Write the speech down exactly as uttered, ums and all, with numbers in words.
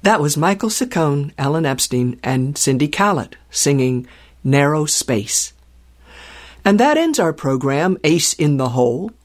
That was Michael Saccone, Alan Epstein, and Cindy Callett singing Narrow Space. And that ends our program, Ace in the Hole.